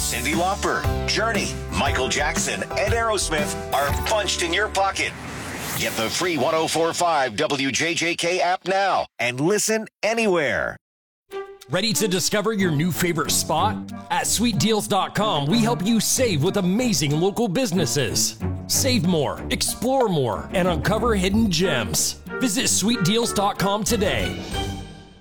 Cyndi Lauper, Journey, Michael Jackson, and Aerosmith are punched in your pocket. Get the free 104.5 WJJK app now and listen anywhere. Ready to discover your new favorite spot? At sweetdeals.com, we help you save with amazing local businesses. Save more, explore more, and uncover hidden gems. Visit sweetdeals.com today.